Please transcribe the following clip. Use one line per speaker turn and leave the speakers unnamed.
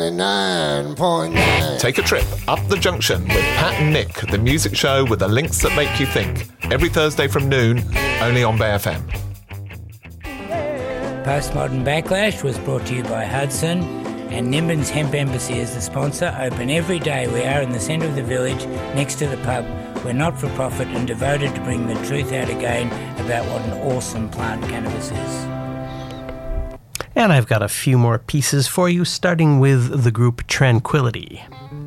9.9.
Take a trip up the junction with Pat and Nick, the music show with the links that make you think. Every Thursday from noon, only on Bay FM.
Postmodern Backlash was brought to you by Hudson and Nimbin's Hemp Embassy is the sponsor. Open every day. We are in the centre of the village, next to the pub. We're not-for-profit and devoted to bringing the truth out again about what an awesome plant cannabis is.
And I've got a few more pieces for you, starting with the group Tranquility.